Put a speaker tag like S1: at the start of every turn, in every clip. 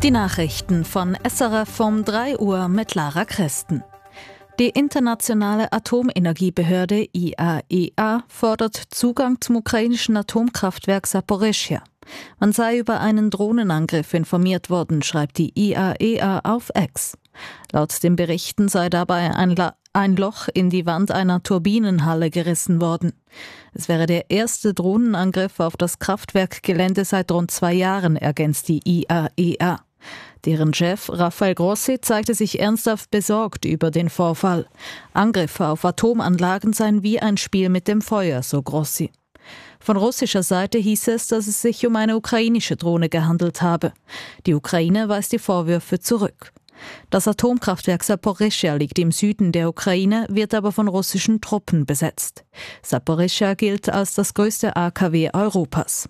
S1: Die Nachrichten von SRF um 3 Uhr mit Lara Christen. Die internationale Atomenergiebehörde IAEA fordert Zugang zum ukrainischen Atomkraftwerk Saporischschja. Man sei über einen Drohnenangriff informiert worden, schreibt die IAEA auf X. Laut den Berichten sei dabei ein Loch in die Wand einer Turbinenhalle gerissen worden. Es wäre der erste Drohnenangriff auf das Kraftwerkgelände seit rund 2 Jahren, ergänzt die IAEA. Deren Chef Rafael Grossi zeigte sich ernsthaft besorgt über den Vorfall. Angriffe auf Atomanlagen seien wie ein Spiel mit dem Feuer, so Grossi. Von russischer Seite hieß es, dass es sich um eine ukrainische Drohne gehandelt habe. Die Ukraine weist die Vorwürfe zurück. Das Atomkraftwerk Saporischschja liegt im Süden der Ukraine, wird aber von russischen Truppen besetzt. Saporischschja gilt als das größte AKW Europas.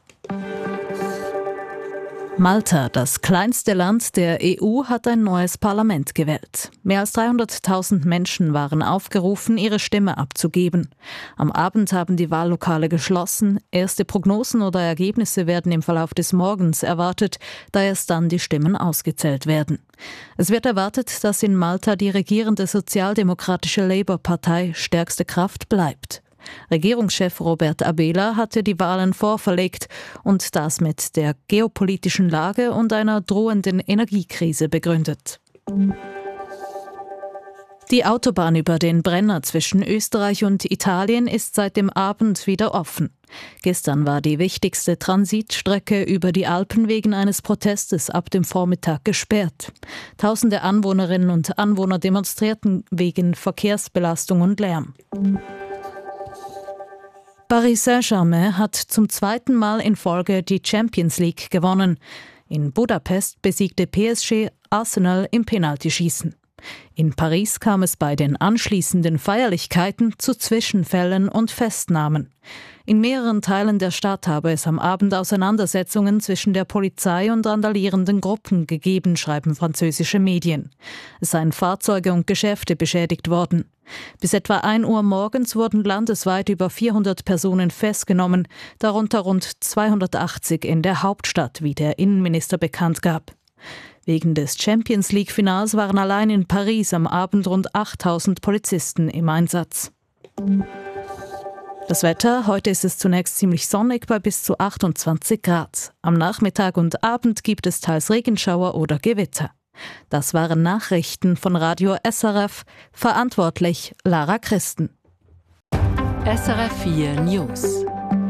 S1: Malta, das kleinste Land der EU, hat ein neues Parlament gewählt. Mehr als 300.000 Menschen waren aufgerufen, ihre Stimme abzugeben. Am Abend haben die Wahllokale geschlossen. Erste Prognosen oder Ergebnisse werden im Verlauf des Morgens erwartet, da erst dann die Stimmen ausgezählt werden. Es wird erwartet, dass in Malta die regierende sozialdemokratische Labour-Partei stärkste Kraft bleibt. Regierungschef Robert Abela hatte die Wahlen vorverlegt und das mit der geopolitischen Lage und einer drohenden Energiekrise begründet. Die Autobahn über den Brenner zwischen Österreich und Italien ist seit dem Abend wieder offen. Gestern war die wichtigste Transitstrecke über die Alpen wegen eines Protestes ab dem Vormittag gesperrt. Tausende Anwohnerinnen und Anwohner demonstrierten wegen Verkehrsbelastung und Lärm. Paris Saint-Germain hat zum 2. Mal in Folge die Champions League gewonnen. In Budapest besiegte PSG Arsenal im Penaltyschießen. In Paris kam es bei den anschließenden Feierlichkeiten zu Zwischenfällen und Festnahmen. In mehreren Teilen der Stadt habe es am Abend Auseinandersetzungen zwischen der Polizei und randalierenden Gruppen gegeben, schreiben französische Medien. Es seien Fahrzeuge und Geschäfte beschädigt worden. Bis etwa 1 Uhr morgens wurden landesweit über 400 Personen festgenommen, darunter rund 280 in der Hauptstadt, wie der Innenminister bekannt gab. Wegen des Champions-League-Finals waren allein in Paris am Abend rund 8.000 Polizisten im Einsatz. Das Wetter: Heute ist es zunächst ziemlich sonnig bei bis zu 28 Grad. Am Nachmittag und Abend gibt es teils Regenschauer oder Gewitter. Das waren Nachrichten von Radio SRF. Verantwortlich Lara Christen.
S2: SRF 4 News.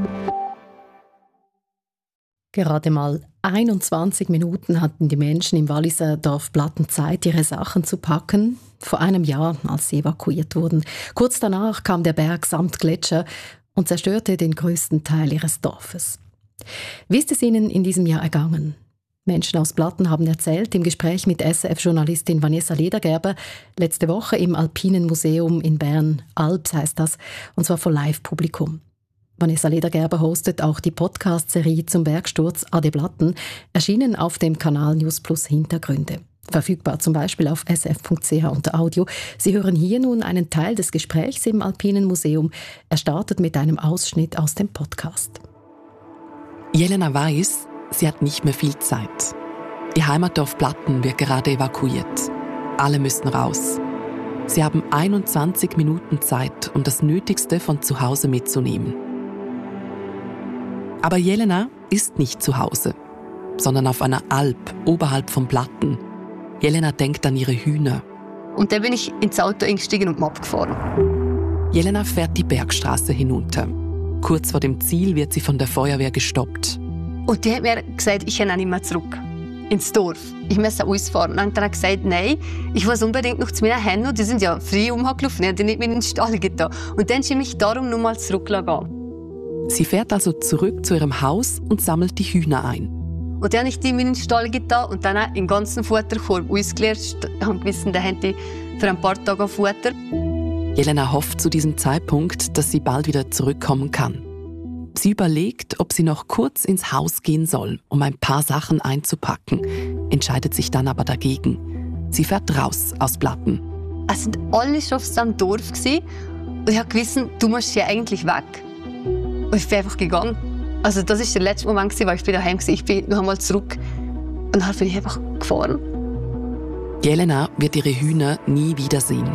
S2: Gerade mal 21 Minuten hatten die Menschen im Walliser Dorf Blatten Zeit, ihre Sachen zu packen. Vor einem Jahr, als sie evakuiert wurden. Kurz danach kam der Berg samt Gletscher und zerstörte den größten Teil ihres Dorfes. Wie ist es Ihnen in diesem Jahr ergangen? Menschen aus Blatten haben erzählt, im Gespräch mit SRF-Journalistin Vanessa Ledergerber, letzte Woche im Alpinen Museum in Bern, Alps heißt das, und zwar vor Live-Publikum. Vanessa Ledergerber hostet auch die Podcast-Serie zum Bergsturz Ade Blatten, erschienen auf dem Kanal News Plus Hintergründe. Verfügbar zum Beispiel auf sf.ch unter Audio. Sie hören hier nun einen Teil des Gesprächs im Alpinen Museum. Er startet mit einem Ausschnitt aus dem Podcast.
S3: Jelena weiß, sie hat nicht mehr viel Zeit. Ihr Heimatdorf Blatten wird gerade evakuiert. Alle müssen raus. Sie haben 21 Minuten Zeit, um das Nötigste von zu Hause mitzunehmen. Aber Jelena ist nicht zu Hause, sondern auf einer Alp oberhalb von Blatten. Jelena denkt an ihre Hühner.
S4: Und dann bin ich ins Auto eingestiegen und abgefahren.
S3: Jelena fährt die Bergstraße hinunter. Kurz vor dem Ziel wird sie von der Feuerwehr gestoppt.
S4: Und die hat mir gesagt, ich kann auch nicht mehr zurück ins Dorf. Ich muss ausfahren. Und dann hat er gesagt, nein, ich muss unbedingt noch zu meinen Händen. Die sind ja frei umgelaufen, die haben nicht mehr in den Stall getan. Und dann ist mich darum noch mal zurückgelassen.
S3: Sie fährt also zurück zu ihrem Haus und sammelt die Hühner ein.
S4: Und dann habe ich die in den Stall getan und dann auch im ganzen Futterkorb ausgeleert. Ich habe gewissen, da haben die für ein paar Tage Futter.
S3: Jelena hofft zu diesem Zeitpunkt, dass sie bald wieder zurückkommen kann. Sie überlegt, ob sie noch kurz ins Haus gehen soll, um ein paar Sachen einzupacken, entscheidet sich dann aber dagegen. Sie fährt raus aus Blatten.
S4: Es sind alle schon am Dorf und ich habe gewissen, du musst hier eigentlich weg. Und ich bin einfach gegangen. Also das war der letzte Moment, wo ich wieder heim war. Ich bin noch einmal zurück Und dann bin ich einfach gefahren.
S3: Jelena wird ihre Hühner nie wiedersehen.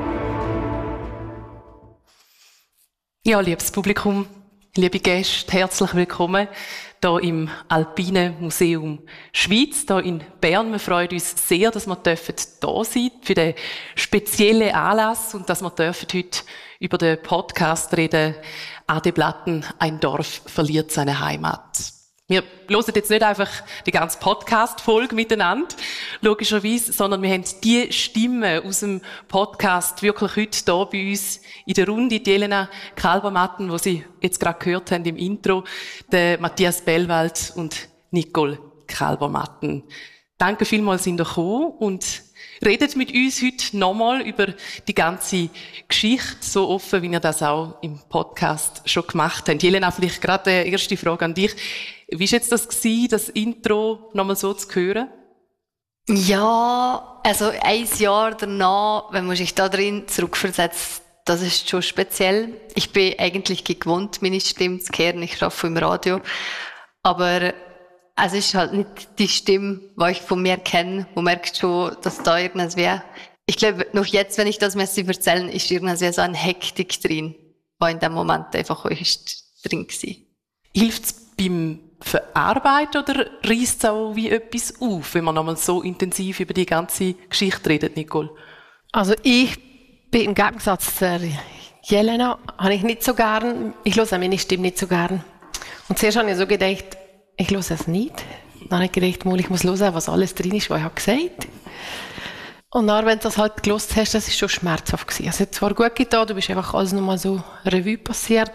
S5: Ja, liebes Publikum, liebe Gäste, herzlich willkommen hier im Alpinen Museum Schweiz, hier in Bern. Wir freuen uns sehr, dass wir hier sein für den speziellen Anlass und dass wir heute über den Podcast reden. Ade Blatten, ein Dorf verliert seine Heimat. Wir hören jetzt nicht einfach die ganze Podcast-Folge miteinander, logischerweise, sondern wir haben die Stimme aus dem Podcast wirklich heute hier bei uns in der Runde. Die Jelena Kalbermatten, die Sie jetzt gerade gehört haben im Intro, der Matthias Bellwald und Nicole Kalbermatten. Danke vielmals, sind ihr gekommen und redet mit uns heute nochmal über die ganze Geschichte, so offen, wie ihr das auch im Podcast schon gemacht habt. Jelena, vielleicht gerade die erste Frage an dich. Wie war jetzt das Intro nochmal so zu hören?
S4: Ja, also 1 Jahr danach, wenn man sich da drin zurückversetzt, das ist schon speziell. Ich bin eigentlich gewohnt, meine Stimme zu hören. Ich arbeite im Radio. Aber es ist halt nicht die Stimme, die ich von mir kenne. Man merkt schon, dass da irgendwas wäre. Ich glaube, noch jetzt, wenn ich das erzählen, ist irgendwas so eine Hektik drin, die in dem Moment einfach ist drin war.
S5: Hilft es beim Verarbeiten oder reißt es auch wie etwas auf, wenn man nochmal so intensiv über die ganze Geschichte redet, Nicole?
S6: Also ich bin im Gegensatz zu Jelena, habe ich nicht so gern, ich höre meine Stimme nicht so gern. Und zuerst habe ich so gedacht, ich höre es nicht. Dann habe ich gedacht, ich muss hören, was alles drin ist, was ich gesagt habe. Und dann, wenn du das halt gehört hast, das war schon schmerzhaft gewesen. Es hat zwar gut getan, du bist einfach alles nochmal so Revue passiert,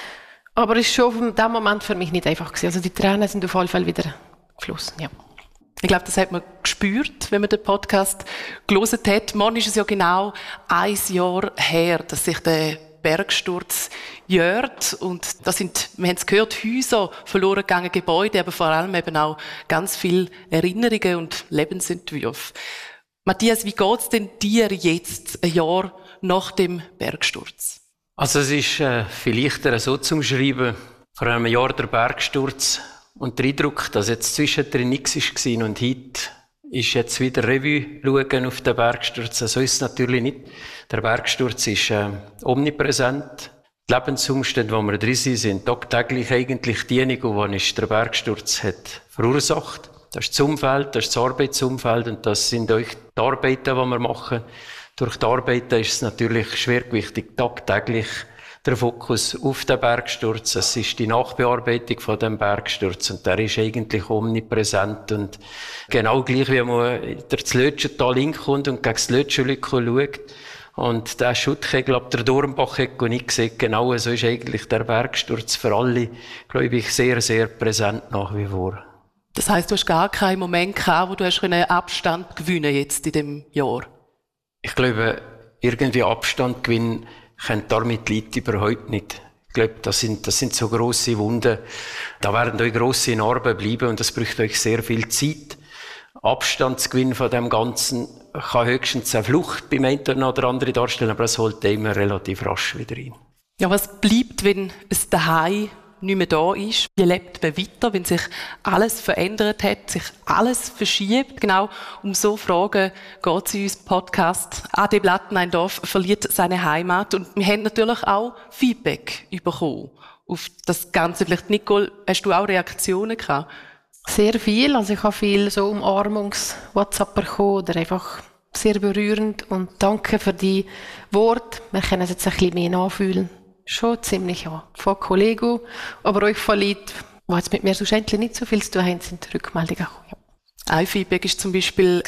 S6: aber es war schon in dem Moment für mich nicht einfach gewesen. Also die Tränen sind auf jeden Fall wieder geflossen, ja.
S5: Ich glaube, das hat man gespürt, wenn man den Podcast gelesen hat. Morgen ist es ja genau 1 Jahr her, dass sich der Bergsturz jährt. Und das sind, wir haben es gehört, Häuser, verloren gegangen Gebäude, aber vor allem eben auch ganz viele Erinnerungen und Lebensentwürfe. Matthias, wie geht's denn dir jetzt, 1 Jahr nach dem Bergsturz?
S7: Also es ist viel leichter so zu umschreiben, vor einem Jahr der Bergsturz und der Eindruck, dass jetzt zwischendrin nichts war und heute ist jetzt wieder Revue schauen auf den Bergsturz. So ist es natürlich nicht. Der Bergsturz ist omnipräsent. Die Lebensumstände, wo wir drin sind tagtäglich eigentlich diejenigen, die der Bergsturz hat verursacht. Das ist das Umfeld, das ist das Arbeitsumfeld und das sind auch die Arbeiten, die wir machen. Durch die Arbeiten ist es natürlich schwergewichtig, tagtäglich der Fokus auf den Bergsturz. Es ist die Nachbearbeitung von dem Bergsturz und der ist eigentlich omnipräsent und genau gleich wie man das Lötschental hinkommt und gegen das Lötschenlücke schaut und der Schuttkegel ab der Dornbachecke nicht sieht, genau so ist eigentlich der Bergsturz für alle, glaube ich, sehr, sehr präsent nach wie vor.
S5: Das heisst, du hast gar keinen Moment gehabt, wo du hast einen Abstand gewinnen jetzt in dem Jahr?
S7: Ich glaube, irgendwie Abstand gewinnen können damit die Leute überhaupt nicht. Ich glaube, das sind so grosse Wunden. Da werden euch grosse Narben bleiben und das braucht euch sehr viel Zeit. Abstand zu gewinnen von dem Ganzen kann höchstens eine Flucht beim einen oder anderen darstellen, aber es holt immer relativ rasch wieder rein.
S5: Ja, was bleibt, wenn es daheim nicht mehr da ist? Wie lebt man weiter, wenn sich alles verändert hat, sich alles verschiebt? Genau um so Fragen geht es in unserem Podcast. Ade Blatten, ein Dorf verliert seine Heimat. Und wir haben natürlich auch Feedback bekommen auf das Ganze. Vielleicht, Nicole, hast du auch Reaktionen gehabt?
S6: Sehr viel. Also ich habe viel so Umarmungs-WhatsApp bekommen oder einfach sehr berührend. Und danke für die Worte. Wir können es jetzt ein bisschen mehr nachfühlen. Schon ziemlich, ja. Von Kollegen, aber auch von Leuten, die jetzt mit mir so nicht so viel zu tun haben, sind Rückmeldungen gekommen. Ja.
S5: Ein Feedback war zum Beispiel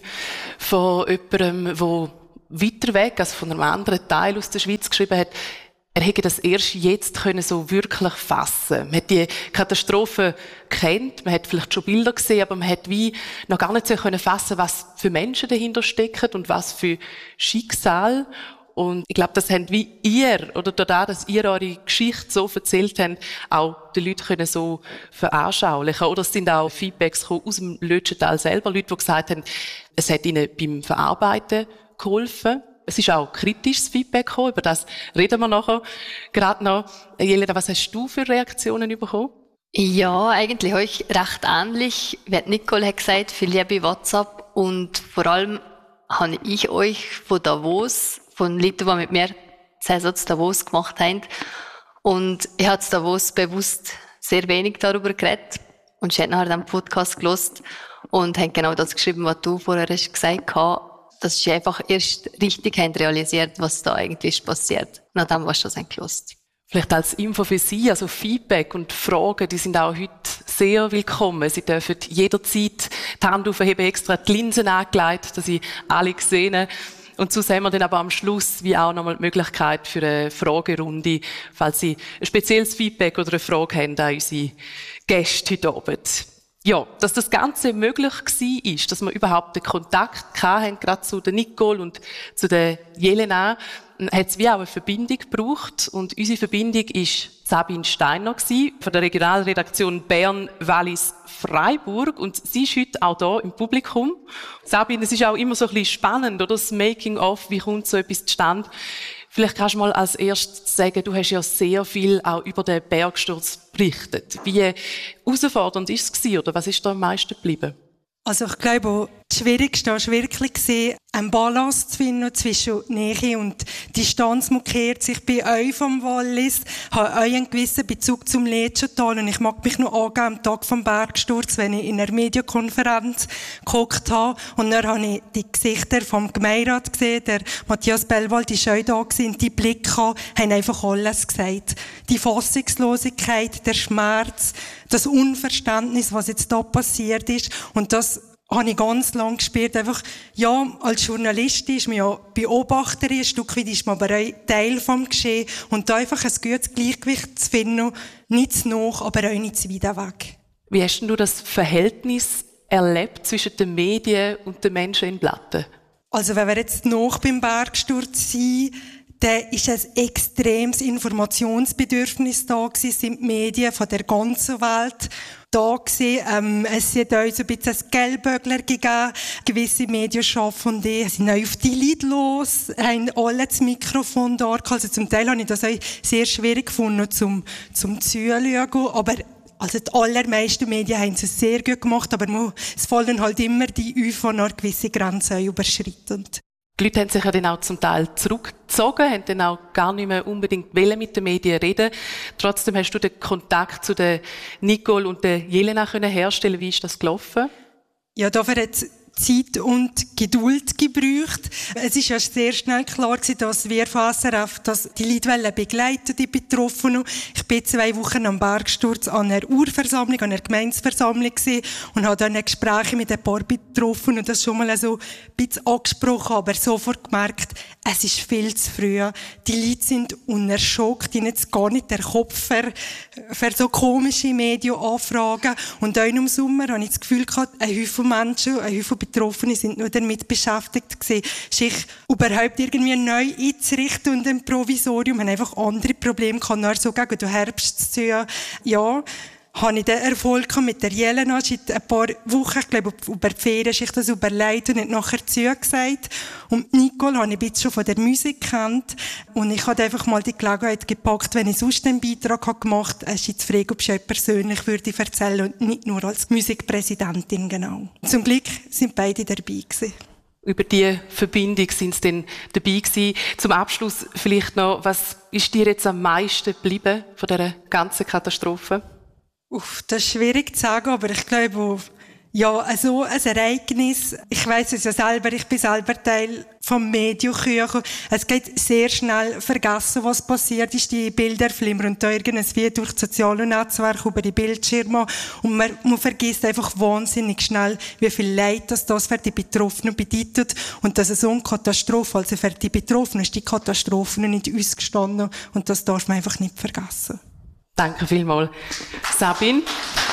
S5: von jemandem, der weiter weg, also von einem anderen Teil aus der Schweiz geschrieben hat, er hätte das erst jetzt können so wirklich fassen. Man hat die Katastrophe gekannt, man hat vielleicht schon Bilder gesehen, aber man hat wie noch gar nicht so können fassen, was für Menschen dahinter stecken und was für Schicksal. Und ich glaube, das habt wie ihr, oder dadurch, dass ihr eure Geschichte so erzählt habt, auch die Leute können so veranschaulichen. Oder es sind auch Feedbacks aus dem Lötschental selber, Leute, die gesagt haben, es hat ihnen beim Verarbeiten geholfen. Es ist auch kritisches Feedback gekommen, über das reden wir nachher gerade noch. Jelena, was hast du für Reaktionen bekommen?
S4: Ja, eigentlich habe ich recht ähnlich, wie Nicole hat gesagt, viel Liebe WhatsApp und vor allem habe ich euch von Davos, von Leuten, die mit mir Zusatz Davos gemacht haben und ich habe Davos bewusst sehr wenig darüber geredet und ich habe nachher den Podcast gehört und haben genau das geschrieben, was du vorher hast gesagt hast, dass ich einfach erst richtig realisiert, was da eigentlich passiert, nachdem was schon gehört.
S5: Vielleicht als Info für Sie, also Feedback und Fragen, die sind auch heute sehr willkommen. Sie dürfen jederzeit die Hand aufheben, extra die Linsen angelegt, dass Sie alle sehen. Und so haben wir dann aber am Schluss wie auch nochmal die Möglichkeit für eine Fragerunde, falls Sie ein spezielles Feedback oder eine Frage haben an unsere Gäste heute Abend. Ja, dass das Ganze möglich war, ist, dass wir überhaupt den Kontakt hatten, gerade zu der Nicole und zu der Jelena, hat es wie auch eine Verbindung gebraucht. Und unsere Verbindung war Sabine Steiner von der Regionalredaktion Bern-Wallis-Freiburg. Und sie ist heute auch hier im Publikum. Sabine, es ist auch immer so ein bisschen spannend, oder? Das Making-of, wie kommt so etwas zustande? Vielleicht kannst du mal als erstes sagen, du hast ja sehr viel auch über den Bergsturz berichtet. Wie herausfordernd war es oder was ist da am meisten geblieben?
S8: Also ich glaube, das Schwierigste war wirklich, einen Balance zu finden zwischen Nähe und Distanz. Man kehrt sich bei euch vom Wallis, habe euch einen gewissen Bezug zum Letschental und ich mag mich noch angeben am Tag vom Bergsturz, wenn ich in einer Medienkonferenz geguckt habe und dann habe ich die Gesichter vom Gemeinderat gesehen, der Matthias Bellwald ist auch da gewesen, und die Blicke haben einfach alles gesagt. Die Fassungslosigkeit, der Schmerz, das Unverständnis, was jetzt da passiert ist und das habe ich ganz lange gespürt. Einfach, ja, als Journalistin ist man ja Beobachterin, ein Stück weit ist man aber auch Teil vom Geschehen. Und da einfach ein gutes Gleichgewicht zu finden, nicht zu nah, aber auch nicht zu weit weg.
S5: Wie hast du das Verhältnis erlebt zwischen den Medien und den Menschen in Blatten?
S8: Also, wenn wir jetzt noch beim Bergsturz sind, dann ist ein extremes Informationsbedürfnis da gewesen, sind die Medien von der ganzen Welt da gewesen. Es hat auch so ein bisschen ein Geldbögler gegeben. Gewisse Medienschaffende sind auch auf die Leute los, haben alle das Mikrofon da gehabt. Also zum Teil habe ich das auch sehr schwierig gefunden, zum Zuschauen. Aber also die allermeisten Medien haben es sehr gut gemacht, aber es fallen halt immer die auf, die noch gewisse Grenzen überschreiten.
S5: Die Leute haben sich ja dann auch zum Teil zurückgezogen, haben dann auch gar nicht mehr unbedingt mit den Medien reden. Trotzdem hast du den Kontakt zu der Nicole und der Jelena herstellen. Wie ist das gelaufen?
S8: Ja, dafür hat es Zeit und Geduld gebraucht. Es ist ja sehr schnell klar gewesen, dass wir von SRF die Leute begleiten, die Betroffenen. Ich bin 2 Wochen am Bergsturz an einer Urversammlung, an einer Gemeinsversammlung gewesen und habe dann Gespräche mit ein paar Betroffenen und das schon mal so ein bisschen angesprochen, aber sofort gemerkt, es ist viel zu früh. Die Leute sind unter Schock, ihnen jetzt gar nicht der Kopf für so komische Medienanfragen. Und auch im Sommer habe ich das Gefühl gehabt, ein Haufen Menschen, ein Haufen Betroffene sind nur damit beschäftigt gewesen, sich überhaupt irgendwie neu einzurichten und ein Provisorium, haben einfach andere Probleme gehabt, nur so gegen den Herbst zu ja, habe ich den Erfolg gehabt mit der Jelena, seit ein paar Wochen, ich glaube, über die Ferien, sich das überlegt und hat nachher zugesagt. Und Nicole habe ich ein bisschen schon von der Musik kennt. Und ich habe einfach mal die Gelegenheit gepackt, wenn ich sonst einen Beitrag gemacht habe, zu fragen, ob ich persönlich würde erzählen und nicht nur als Musikpräsidentin, genau. Zum Glück sind beide dabei gewesen.
S5: Über diese Verbindung sind sie dann dabei gewesen. Zum Abschluss vielleicht noch, was ist dir jetzt am meisten geblieben von dieser ganzen Katastrophe?
S8: Das ist schwierig zu sagen, aber ich glaube, ja, also ein Ereignis, ich weiss es ja selber, ich bin selber Teil vom Medienkuchen. Es geht sehr schnell vergessen, was passiert ist, die Bilder flimmern und da irgendwie durch das soziale Netzwerk über die Bildschirme und man vergisst einfach wahnsinnig schnell, wie viel Leid das für die Betroffenen bedeutet und dass es so eine Katastrophe, also für die Betroffenen ist die Katastrophe nicht uns gestanden und das darf man einfach nicht vergessen.
S5: Danke vielmals, Sabine.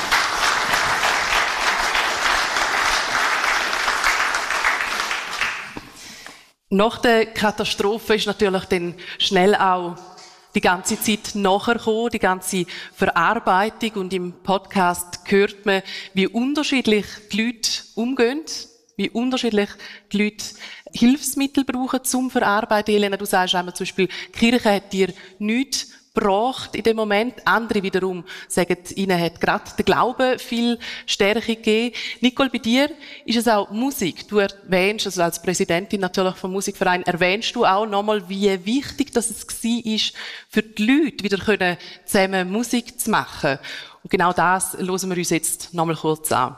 S5: Nach der Katastrophe ist natürlich dann schnell auch die ganze Zeit nachher gekommen, die ganze Verarbeitung und im Podcast hört man, wie unterschiedlich die Leute umgehen, wie unterschiedlich die Leute Hilfsmittel brauchen zum Verarbeiten. Elena, du sagst einmal zum Beispiel, die Kirche hat dir nichts gebracht in dem Moment. Andere wiederum sagen, ihnen hat gerade der Glaube viel Stärke gegeben. Nicole, bei dir ist es auch Musik. Du erwähnst, also als Präsidentin natürlich vom Musikverein, erwähnst du auch nochmal, wie wichtig das es war, für die Leute wieder können, zusammen Musik zu machen. Und genau das hören wir uns jetzt nochmal kurz an.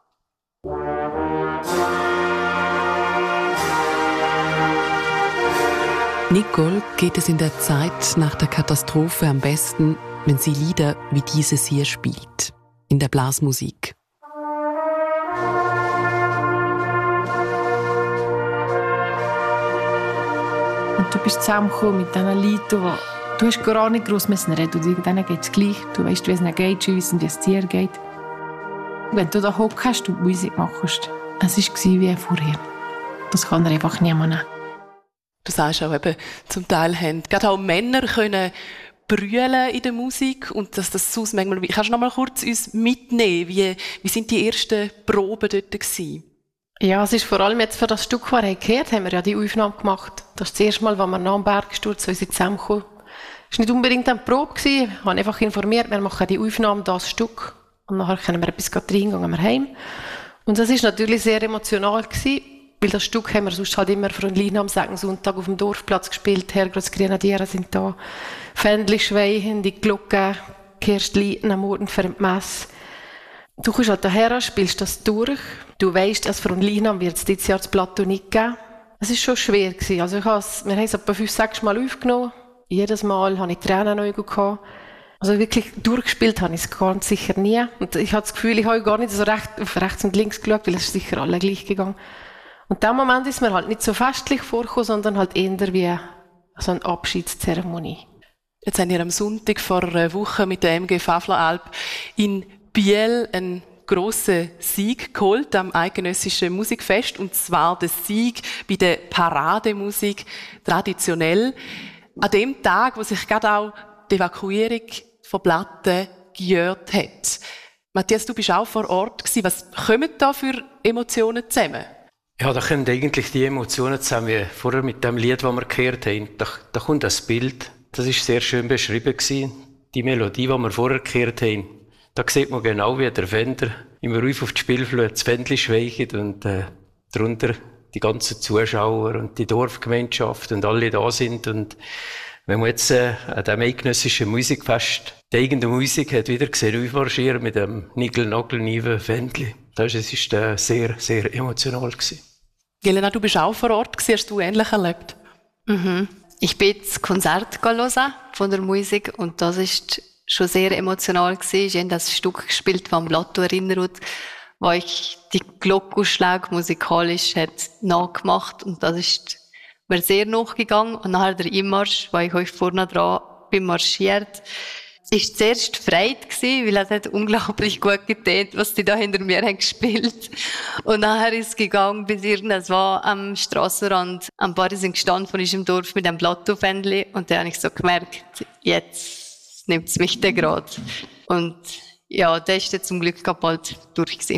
S3: Nicole geht es in der Zeit nach der Katastrophe am besten, wenn sie Lieder wie dieses hier spielt, in der Blasmusik.
S6: Und du bist zusammengekommen mit diesen Leuten, du hast gar nicht gross reden müssen. Denen geht es gleich. Du weißt, wie es ihnen geht, sie wissen, wie es dir geht. Wenn du da hockst und Musik machst, es war wie vorher. Das kann er einfach niemand nehmen.
S5: Du sagst auch eben, zum Teil haben gerade auch Männer können brüllen in der Musik und dass das sonst manchmal... Kannst du noch mal kurz uns mitnehmen? Wie sind die ersten Proben dort gewesen?
S6: Ja, es ist vor allem jetzt für das Stück, das wir gehört haben, wir ja die Aufnahme gemacht. Das ist das erste Mal, als wir nach dem Bergsturz zusammengekommen sind. Es war nicht unbedingt eine Probe. Ich habe einfach informiert, wir machen die Aufnahme, das Stück. Und nachher können wir etwas reingehen, gehen wir heim. Und das war natürlich sehr emotional gewesen, weil das Stück haben wir sonst halt immer von Lina am Sonntag auf dem Dorfplatz gespielt. Herrgottsgrenadiere sind da. Fändli schweigen, die Glocke, kehrst Lieden am Morgen für die Messe. Du kommst halt daher, spielst das durch. Du weisst, dass von Lina wird es dieses Jahr das Plateau nicht geben. Es war schon schwer gewesen. Also wir haben es etwa 5-6 Mal aufgenommen. Jedes Mal hatte ich Tränen in den Augen gehabt. Also wirklich durchgespielt habe ich es ganz sicher nie. Und ich habe das Gefühl, ich habe gar nicht so auf rechts und links geschaut, weil es ist sicher alle gleich gegangen. Und in dem Moment ist mir halt nicht so festlich vorgekommen, sondern halt eher wie so eine Abschiedszeremonie.
S5: Jetzt haben wir am Sonntag vor einer Woche mit der MG Fafler-Alp in Biel einen grossen Sieg geholt am eidgenössischen Musikfest. Und zwar der Sieg bei der Parademusik, traditionell. An dem Tag, wo sich gerade auch die Evakuierung von Platten gejährt hat. Matthias, du bist auch vor Ort gewesen. Was kommen da für Emotionen zusammen?
S7: Ja, da kommen eigentlich die Emotionen zusammen, wie vorher mit dem Lied, das wir gehört haben. Da kommt das Bild. Das ist sehr schön beschrieben gewesen. Die Melodie, die wir vorher gehört haben. Da sieht man genau, wie der Fender im Ruf auf die Spielflur das Fändli schweigt und darunter die ganzen Zuschauer und die Dorfgemeinschaft und alle da sind. Und wenn man jetzt an diesem eidgenössischen Musikfest die eigene Musik hat wieder gesehen, aufmarschieren mit dem Nigel-Nagel-Niven Fändli. Das war sehr, sehr emotional gewesen.
S5: Jelena, du bist auch vor Ort gewesen. Hast du ähnlich erlebt?
S4: Mhm. Ich bin das Konzert hören von der Musik und das ist schon sehr emotional gewesen. Ich habe das Stück gespielt, das am Plateau erinnert, wo ich die Glockenschläge musikalisch hat nachgemacht und das ist mir sehr nachgegangen. Und nachher der Einmarsch, wo ich euch vorne dran bin marschiert, ist zuerst Freude gewesen, weil es hat unglaublich gut getan, was die da hinter mir haben gespielt. Und nachher ist es gegangen bis irgendwas war am Strassenrand. Ein paar sind gestanden von unserem Dorf mit einem Plateau-Fändli und da habe ich so gemerkt, jetzt nimmt es mich der gerade. Und ja, der ist jetzt zum Glück bald durch gewesen.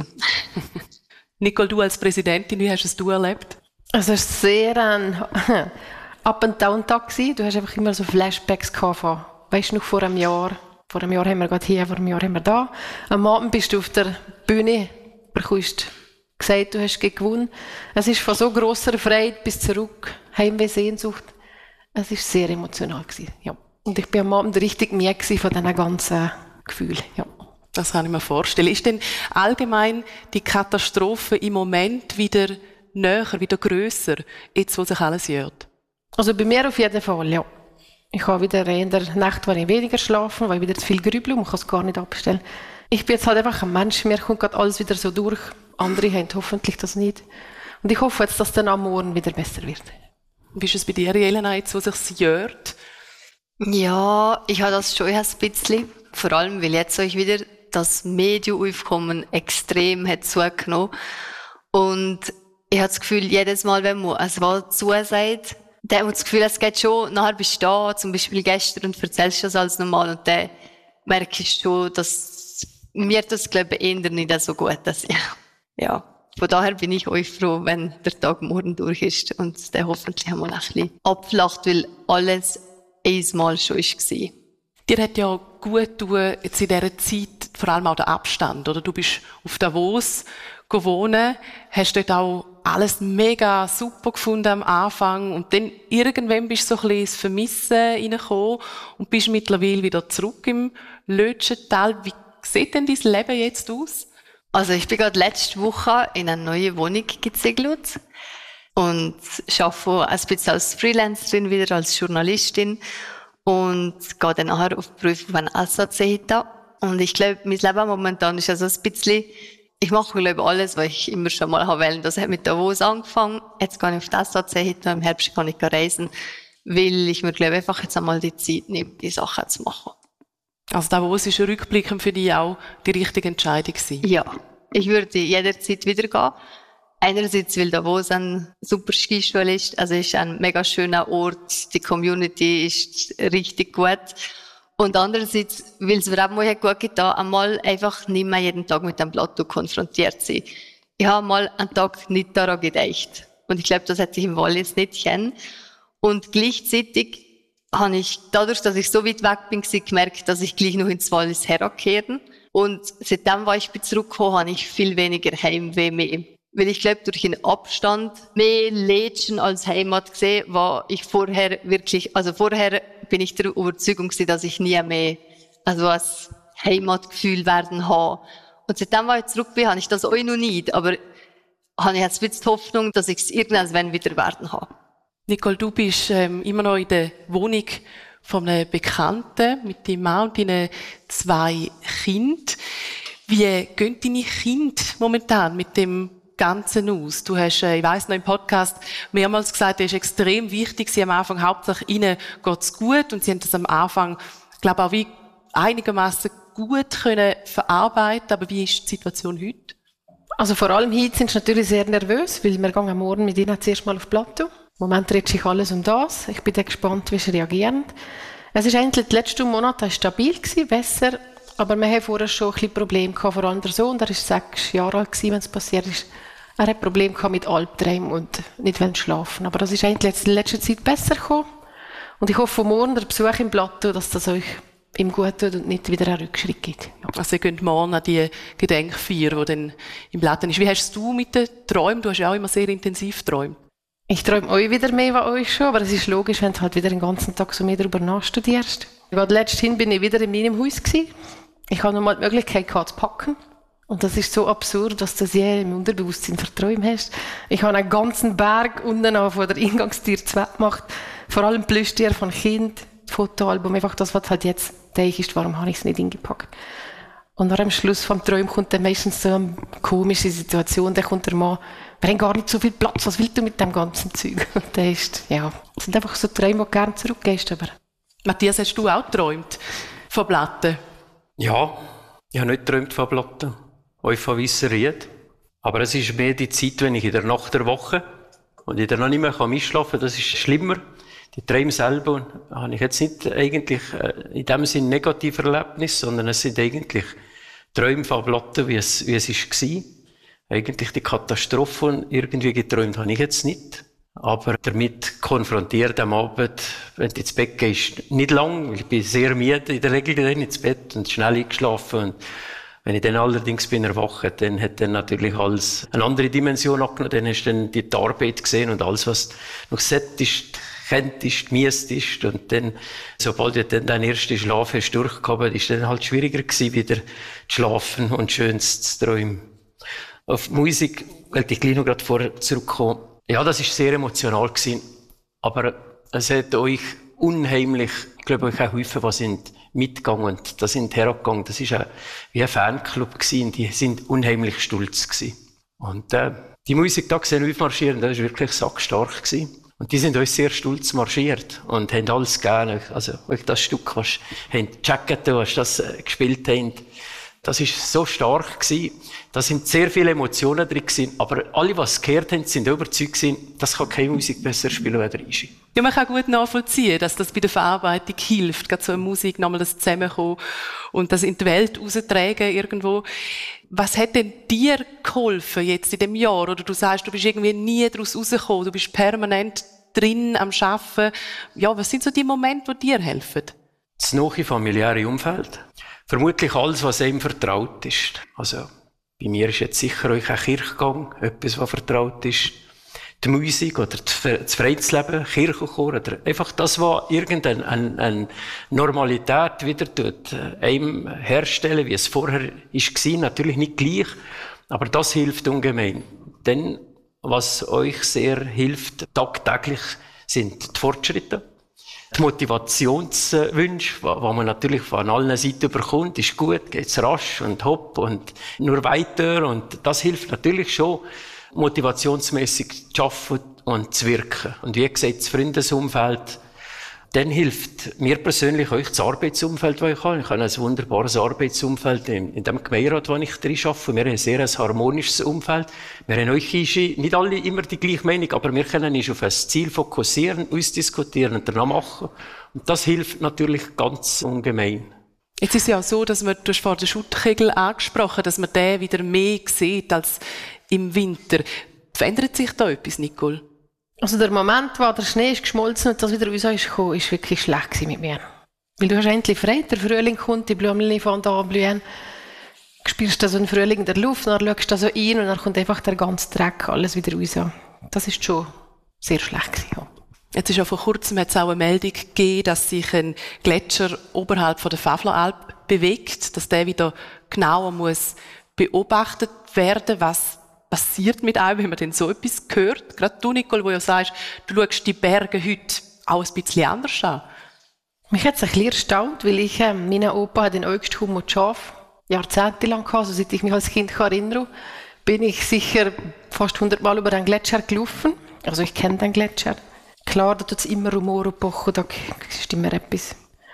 S5: Nicole, du als Präsidentin, wie hast es du erlebt?
S6: Also es war sehr ein Up-and-Down-Tag gewesen. Du hast einfach immer so Flashbacks gehabt von, weißt du, noch vor einem Jahr. Vor einem Jahr haben wir gerade hier, vor einem Jahr haben wir da. Am Abend bist du auf der Bühne, bekommst gesagt, du hast gewonnen. Es ist von so grosser Freude bis zurück, Heimweh, Sehnsucht. Es war sehr emotional gewesen, ja. Und ich bin am Abend richtig müde von diesen ganzen Gefühlen, ja.
S5: Das kann ich mir vorstellen. Ist denn allgemein die Katastrophe im Moment wieder näher, wieder grösser, jetzt wo sich alles jährt?
S6: Also bei mir auf jeden Fall, ja. Ich habe wieder in der Nacht weniger schlafen, weil ich wieder zu viel grübel und man kann es gar nicht abstellen. Ich bin jetzt halt einfach ein Mensch, mir kommt gerade alles wieder so durch. Andere haben hoffentlich das nicht. Und ich hoffe jetzt, dass dann am Morgen wieder besser wird.
S5: Wie ist es bei dir, Jelena, jetzt wo sich jährt?
S4: Ja, ich habe das schon ein bisschen. Vor allem, weil jetzt euch wieder das Medienaufkommen extrem hat zugenommen. Und ich habe das Gefühl, jedes Mal, wenn man ein Wort zusagt, dann hat man das Gefühl, es geht schon, nachher bist du da, zum Beispiel gestern, und erzählst das als normal, und dann merkst du schon, dass mir das, glaube ich, eher nicht so gut ist. Ja. Von daher bin ich euch froh, wenn der Tag morgen durch ist und dann hoffentlich einmal ein bisschen abflacht, weil alles einmal schon war.
S5: Dir hat ja gut getan, jetzt in dieser Zeit, vor allem auch der Abstand, oder? Du bist auf Davos gewohnt, hast dort auch alles mega super gefunden am Anfang und dann irgendwann bist du so ein bisschen ins Vermissen reingekommen und bist mittlerweile wieder zurück im Lötschental. Wie sieht denn dein Leben jetzt aus?
S9: Also ich bin gerade letzte Woche in eine neue Wohnung gezügelt und arbeite ein bisschen als Freelancerin wieder, als Journalistin und gehe dann nachher auf die Prüfung von SAC. Und ich glaube, mein Leben momentan ist also ein bisschen, ich mache, glaube ich, alles, was ich immer schon mal wollte. Das hat mit Davos angefangen. Jetzt gehe ich auf die SAC, im Herbst kann ich reisen, weil ich mir, glaube ich, einfach jetzt einmal die Zeit nehme, die Sachen zu machen. Also
S5: Davos ist rückblickend für dich auch die richtige Entscheidung gewesen?
S9: Ja, ich würde jederzeit wieder gehen. Einerseits, weil Davos ein super Skischule ist, also ist ein mega schöner Ort, die Community ist richtig gut. Und andererseits, weil es mir auch mal gut getan, einmal einfach nicht mehr jeden Tag mit dem Plateau konfrontiert zu sein. Ich habe mal einen Tag nicht daran gedacht. Und ich glaube, das hätte ich im Wallis nicht kennen. Und gleichzeitig habe ich, dadurch, dass ich so weit weg bin, gemerkt, dass ich gleich noch ins Wallis herkehren. Und seitdem, als ich zurückgekommen habe ich viel weniger Heimweh mehr. Weil ich glaube, durch den Abstand mehr Lädchen als Heimat gesehen, war ich vorher wirklich, also vorher bin ich der Überzeugung gewesen, dass ich nie mehr, also ein Heimatgefühl werden habe. Und seitdem, als ich zurück bin, habe ich das auch noch nicht, aber habe ich jetzt ein bisschen die Hoffnung, dass ich es irgendwann wieder werden habe.
S5: Nicole, du bist immer noch in der Wohnung von einem Bekannten mit deinem Mann und deinen 2 Kindern. Wie gehen deine Kinder momentan mit dem Ganzen aus? Du hast, ich weiss noch im Podcast mehrmals gesagt, es ist extrem wichtig, sie am Anfang hauptsächlich ihnen geht's gut und sie haben das am Anfang, glaube auch wie einigermaßen gut können verarbeiten. Aber wie ist die Situation heute?
S6: Also vor allem heute sind sie natürlich sehr nervös, weil wir gehen am Morgen mit ihnen zuerst mal auf Plateau. Im Moment dreht sich alles um das. Ich bin dann gespannt, wie sie reagieren. Es ist eigentlich die letzten Monate stabil gewesen, besser, aber wir haben vorher schon ein bisschen Probleme gehabt, vor allem der Sohn, der war 6 Jahre alt gewesen, wenn es passiert ist. Er hat Probleme gehabt mit Albträumen und nicht schlafen. Aber das ist eigentlich jetzt in letzter Zeit besser gekommen. Und ich hoffe, morgen der Besuch im Plateau, dass das euch ihm gut tut und nicht wieder einen Rückschritt gibt. Ja.
S5: Also ihr könnt morgen an die Gedenkfeier, die dann im Plateau ist. Wie hast du mit den Träumen? Du hast ja auch immer sehr intensiv geträumt.
S6: Ich träume euch wieder mehr als euch schon, aber es ist logisch, wenn du halt wieder den ganzen Tag so mehr darüber nachstudierst. Letzthin bin ich wieder in meinem Haus gewesen. Ich habe nochmal die Möglichkeit gehabt, zu packen. Und das ist so absurd, dass du das je im Unterbewusstsein verträumt hast. Ich habe einen ganzen Berg unten von der Eingangstür gemacht. Vor allem Plüschtiere von Kind, Fotoalbum, einfach das, was halt jetzt denkst, warum habe ich es nicht hingepackt. Und am Schluss vom Träumen kommt dann meistens so eine komische Situation, da kommt der Mann, wir haben gar nicht so viel Platz, was willst du mit dem ganzen Zeug? Und das ist, ja, das sind einfach so Träume, die du gerne zurückgehst. Aber.
S5: Matthias, hast du auch geträumt von Platten?
S7: Ja, ich habe nicht geträumt von Platten, auch von Wisseried. Aber es ist mehr die Zeit, wenn ich in der Nacht der Woche und ich dann noch nicht mehr einschlafen kann, das ist schlimmer. Die Träume selber habe ich jetzt nicht eigentlich in dem Sinne negative Erlebnisse, sondern es sind eigentlich Träume von Platten, wie es war. Eigentlich die Katastrophe irgendwie geträumt habe ich jetzt nicht. Aber damit konfrontiert am Abend, wenn du ins Bett gehst, nicht lang, weil ich bin sehr müde in der Regel dann ins Bett und schnell eingeschlafen. Und wenn ich dann allerdings bin erwacht, dann hat dann natürlich alles eine andere Dimension angenommen. Dann hast du dann die Arbeit gesehen und alles, was noch sättigt, kenntest, miestest. Und dann, sobald du dann deinen ersten Schlaf hast durchgehabt, ist dann halt schwieriger gewesen, wieder zu schlafen und schönes zu träumen. Auf die Musik wollte ich gleich noch gerade vorher zurückkommen. Ja, das ist sehr emotional gewesen. Aber es hat euch unheimlich, ich glaube, euch auch Häufen, die sind mitgegangen und da sind hergegangen. Das ist wie ein Fanclub gewesen. Die sind unheimlich stolz gewesen. Und die Musik da gesehen aufmarschieren, das war wirklich sackstark gewesen. Und die sind uns sehr stolz marschiert und haben alles gegeben. Also, das Stück, was Jacket, was das gespielt haben, das ist so stark gewesen. Da sind sehr viele Emotionen drin gewesen. Aber alle, die es gehört haben, sind überzeugt gewesen, das kann keine Musik besser spielen als der Ishi.
S5: Ja, man kann gut nachvollziehen, dass das bei der Verarbeitung hilft. Gerade so eine Musik, nochmal das Zusammenkommen und das in die Welt raustragen irgendwo. Was hat denn dir geholfen jetzt in dem Jahr? Oder du sagst, du bist irgendwie nie daraus rausgekommen, du bist permanent drin am Arbeiten. Ja, was sind so die Momente, die dir helfen?
S7: das nahe familiäre Umfeld. Vermutlich alles, was einem vertraut ist. Also, bei mir ist jetzt sicher euch ein Kirchgang, etwas, was vertraut ist. Die Musik oder das Freizleben, Kirchenchor oder einfach das, was irgendeine Normalität wieder tut, einem herstellen, wie es vorher war. Natürlich nicht gleich, aber das hilft ungemein. Denn was euch sehr hilft, tagtäglich, sind die Fortschritte. Die Motivationswünsche, die man natürlich von allen Seiten bekommt, ist gut, geht's rasch und hopp und nur weiter. Und das hilft natürlich schon, motivationsmässig zu arbeiten und zu wirken. Und wie gesagt, das Freundesumfeld, dann hilft mir persönlich euch das Arbeitsumfeld, das ich habe. Ich habe ein wunderbares Arbeitsumfeld in dem Gemeinderat, wo ich drin arbeite. Wir haben ein sehr harmonisches Umfeld. Wir haben euch nicht alle immer die gleiche Meinung, aber wir können uns auf ein Ziel fokussieren, uns diskutieren und danach machen. Und das hilft natürlich ganz ungemein.
S5: Jetzt ist es ja so, dass du hast vor der Schuttkegel angesprochen, dass man den wieder mehr sieht als im Winter. Verändert sich da etwas, Nicole?
S6: Also der Moment, wo der Schnee ist geschmolzen und das wieder raus ist gekommen, ist wirklich schlecht mit mir. Weil du hast endlich frei, der Frühling kommt, die Blümchen von da blühen. Du spürst da so einen Frühling in der Luft, dann schaust du da so rein und dann kommt einfach der ganze Dreck, alles wieder raus. Das ist schon sehr schlecht gewesen, ja.
S5: Jetzt ist ja vor kurzem auch eine Meldung gegeben, dass sich ein Gletscher oberhalb von der Fafneralp bewegt, dass der wieder genauer muss beobachtet werden, was passiert mit einem, wenn man denn so etwas hört. Gerade du, Nicole, wo ja sagst, du schaust die Berge heute auch ein bisschen anders an.
S6: Mich hat es ein bisschen erstaunt, weil mein Opa hat in Eugsthumm und Schaf jahrzehntelang gehabt, also seit ich mich als Kind erinnere, bin ich sicher fast 100 Mal über den Gletscher gelaufen. Also ich kenne den Gletscher. Klar, da tut es immer Rumor und Pochen, da ist immer etwas.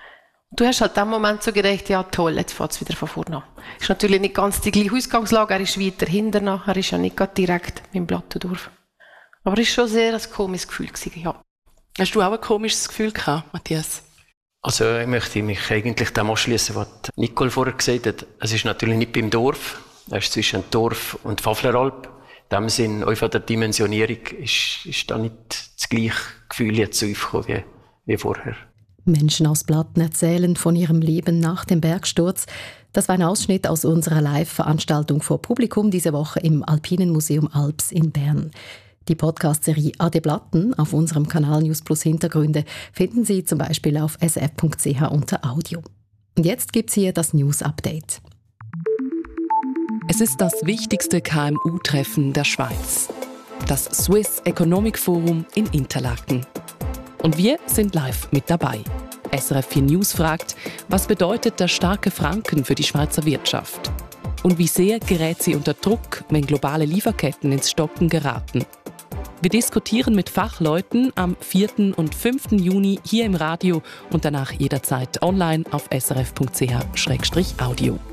S6: Du hast halt in dem Moment so gedacht, ja toll, jetzt fährt es wieder von vorne an. Ist natürlich nicht ganz die gleiche Ausgangslage, er ist weiter hinten, er ist ja nicht direkt im Blattendorf. Aber es war schon sehr ein komisches Gefühl gewesen, ja.
S5: Hast du auch ein komisches Gefühl gehabt, Matthias?
S7: Also ich möchte mich eigentlich dem anschließen, was Nicole vorher gesagt hat. Es ist natürlich nicht beim Dorf, es ist zwischen Dorf und Fafneralp. In dem Sinn, auch von der Dimensionierung ist da nicht das gleiche Gefühl jetzt aufgekommen wie vorher.
S2: Menschen aus Blatten erzählen von ihrem Leben nach dem Bergsturz. Das war ein Ausschnitt aus unserer Live-Veranstaltung vor Publikum diese Woche im Alpinen Museum Alps in Bern. Die Podcast-Serie «Ade Blatten» auf unserem Kanal News Plus Hintergründe finden Sie zum Beispiel auf sf.ch unter Audio. Und jetzt gibt's hier das News-Update.
S3: Es ist das wichtigste KMU-Treffen der Schweiz. Das Swiss Economic Forum in Interlaken. Und wir sind live mit dabei. SRF 4 News fragt, was bedeutet der starke Franken für die Schweizer Wirtschaft? Und wie sehr gerät sie unter Druck, wenn globale Lieferketten ins Stocken geraten? Wir diskutieren mit Fachleuten am 4. und 5. Juni hier im Radio und danach jederzeit online auf srf.ch/audio.